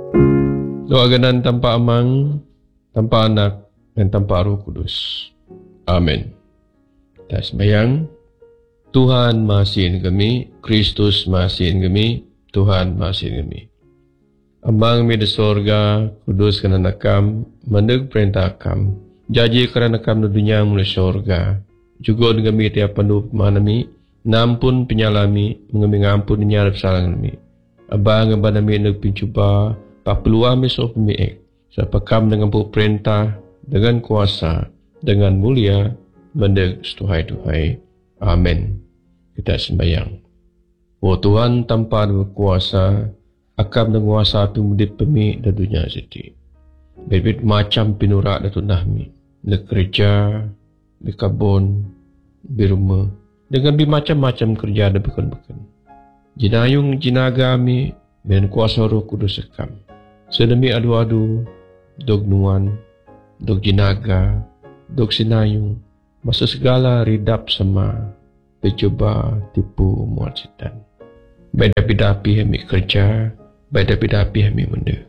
Doa ganan tanpa amang, tanpa anak, dan tanpa Roh Kudus. Amin. Kita sembahyang. Tuhan masihin kami, Kristus masihin kami, Tuhan masihin kami. Amang mi di sorga, kudus kana nakam, mandeg perintah kam, jaji kana nakam di dunia mula sorga. Juga dengan kami tiap pandu manami, nampun penyalami, mengambil ngampun nyarap salang kami. Abang abang kami nak pincuba, pak peluang mesok pemiik. Siapa kam dengan perintah, dengan kuasa, dengan mulia, mandeg setuhai-tuhai. Amin. Kita sembahyang. Oh Tuhan tanpa berkuasa, akam dan kuasa pemudip pemi dan dunia siti. Berbit macam pinurak dan tunahmi. Di kerja, di kabun, di rumah. Dengan macam-macam kerja dan bukan-bukan. Jinayung jinaga kami dengan kuasa Roh Kudus akam. Sedemi adu-adu, dog nuan, dog jinaga, dog sinayung. Masa segala ridap sama. Bercuba tipu muat setan. Baik dapi-dapi kami kerja, baik dapi-dapi kami benda.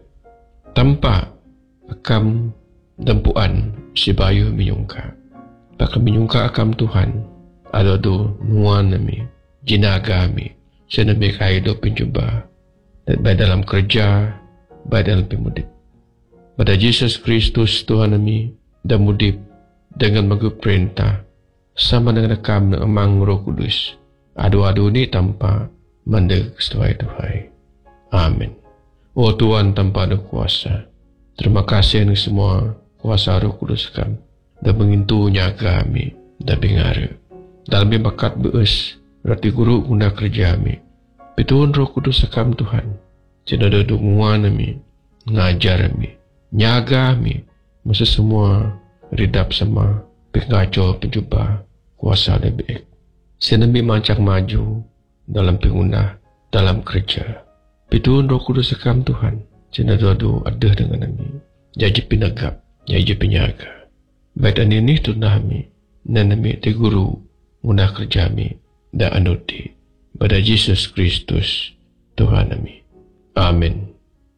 Tanpa akam dampuan si bayu menyungka. Bahkan menyungka akam Tuhan. Ada tu nuan kami, jinaga kami. Senami hidup pencuba. Baik dalam kerja, baik dalam pemudip. Pada Yesus Kristus Tuhan kami dan mudip dengan mengup perintah. Sama dengan akam dan amang Roh Kudus. Adu-adu ni tanpa mandeg setuhai-tuhai. Amin. Oh Tuhan tanpa ada kuasa. Terima kasih dengan semua kuasa Roh Kudus kami. Dan mengintu nyaga kami. Dan bingara. Dalam bakat beus. Rati guru guna kerja kami. Pituhun Roh Kudus kami Tuhan. Tidak ada dukungan kami. Ngajar kami. Nyaga kami. Masa semua ridap sama. Pengacau pencuba. Kuasa lebih baik. Senambi mancang maju dalam pengguna, dalam kerja. Pituhun Roh Kudus sekam Tuhan. Senadu ada dengan kami. Jadi penagap, jadi penyaga. Baik dan ini tunah kami. Dan kami teguru guna kerja kami. Dan anuti. Pada Yesus Kristus Tuhan kami. Amin.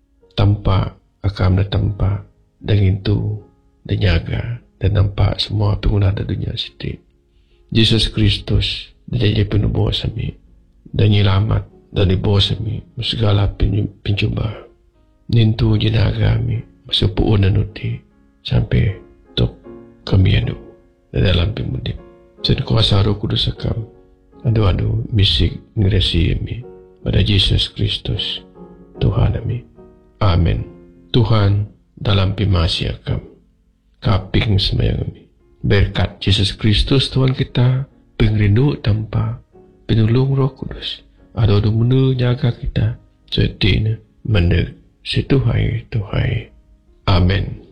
Tanpa akam dan tanpa. Dan itu dan nyaga. Dan nampak semua pengguna di dunia siti. Yesus Kristus dan jadi penubuh kami dan nyelamat dari bos kami segala pencuba nintu jinaga kami masuk puun nanuti sampai tok kami adu dalam pemudip dan kuasa Roh Kudus akam adu-adu misik ngeresi kami pada Yesus Kristus Tuhan kami. Amin. Tuhan dalam pemasi akam kaping sembahyang kami. Berkat Yesus Kristus Tuhan kita, pengrindu tanpa penolong Roh Kudus. Ada menu jaga kita, setina meneg situhai Tuhai. Amin.